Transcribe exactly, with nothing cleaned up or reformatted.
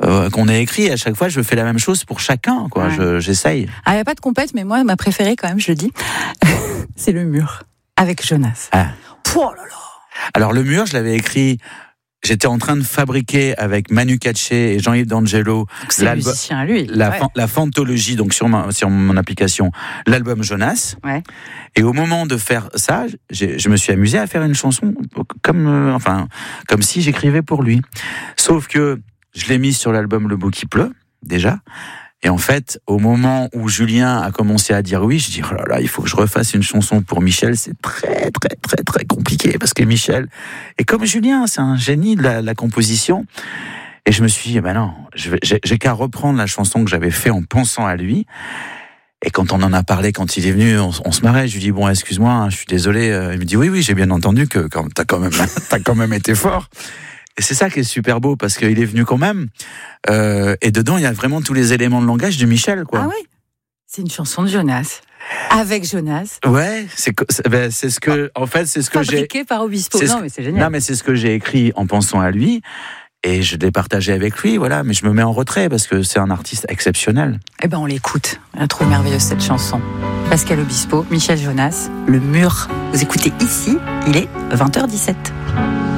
euh, qu'on ait écrit. À chaque fois, je fais la même chose pour chacun, quoi. Ouais. Je, j'essaye. Ah, il n'y a pas de compète, mais moi, ma préférée, quand même, je le dis, c'est Le Mur, avec Jonas. Ah. Oh là là. Alors, Le Mur, je l'avais écrit. J'étais en train de fabriquer avec Manu Katché et Jean-Yves D'Angelo C'est le musicien à lui. la, ouais. fan, la fantologie, donc sur, ma, sur mon application, l'album Jonas. Ouais. Et au moment de faire ça, j'ai, je me suis amusé à faire une chanson comme, euh, enfin, comme si j'écrivais pour lui. Sauf que je l'ai mise sur l'album Le Beau qui pleut, déjà. Et en fait, au moment où Julien a commencé à dire oui, je dis, oh là là, il faut que je refasse une chanson pour Michel. C'est très, très, très, très compliqué parce que Michel est comme Julien, c'est un génie de la, la composition. Et je me suis dit, ben non, je vais, j'ai, j'ai qu'à reprendre la chanson que j'avais fait en pensant à lui. Et quand on en a parlé, quand il est venu, on, on se marrait. Je lui dis, bon, excuse-moi, hein, je suis désolé. Il me dit, oui, oui, j'ai bien entendu que quand, t'as quand même, t'as quand même été fort. Et c'est ça qui est super beau, parce qu'il est venu quand même. Euh, et dedans, il y a vraiment tous les éléments de langage de Michel, quoi. Ah oui, c'est une chanson de Jonas. Avec Jonas. Ouais, c'est, c'est, ben, c'est ce que, en fait, c'est ce que Fabriqué j'ai. Fabriqué par Obispo. C'est Non, ce, mais c'est génial. Non, mais c'est ce que j'ai écrit en pensant à lui. Et je l'ai partagé avec lui, voilà. Mais je me mets en retrait parce que c'est un artiste exceptionnel. Eh ben, on l'écoute. Elle trouve merveilleuse cette chanson. Pascal Obispo, Michel Jonas, Le Mur. Vous écoutez ici, il est vingt heures dix-sept.